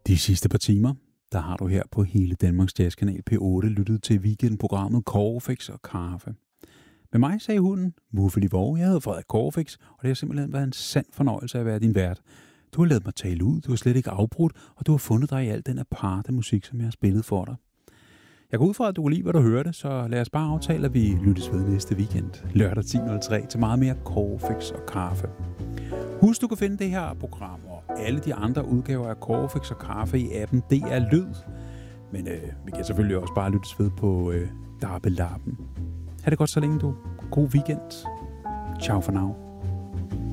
De sidste par timer, der har du her på hele Danmarks Jazzkanal P8 lyttet til weekendprogrammet Corfix og Kaffe. Med mig sagde hunden, Muffeli Vore. Jeg hedder Frederik Corfix, og det har simpelthen været en sand fornøjelse at være din vært. Du har ladet mig tale ud, du har slet ikke afbrudt, og du har fundet dig i al den aparte musik, som jeg har spillet for dig. Jeg går ud fra, at du kan lide, hvad du hørte, så lad os bare aftale, at vi lyttes ved næste weekend, lørdag 10.03, til meget mere Corfix og Kaffe. Husk, du kan finde det her program og alle de andre udgaver af Corfix og Kaffe i appen DR Lyd. Men vi kan selvfølgelig også bare lyttes ved på Darbelappen. Ha' det godt så længe, du. God weekend. Ciao for now.